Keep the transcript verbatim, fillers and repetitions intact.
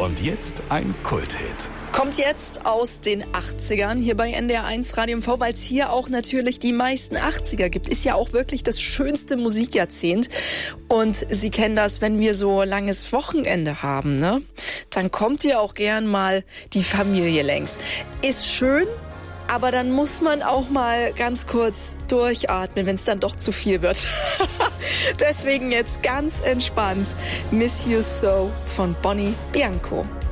Und jetzt ein Kulthit. Kommt jetzt aus den achtzigern hier bei N D R eins Radio M V, weil es hier auch natürlich die meisten achtziger gibt. Ist ja auch wirklich das schönste Musikjahrzehnt. Und Sie kennen das, wenn wir so langes Wochenende haben, ne? Dann kommt ja auch gern mal die Familie längs. Ist schön, aber dann muss man auch mal ganz kurz durchatmen, wenn es dann doch zu viel wird. Deswegen jetzt ganz entspannt Miss You So von Bonnie Bianco.